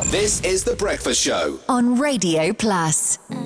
This is The Breakfast Show on Radio Plus.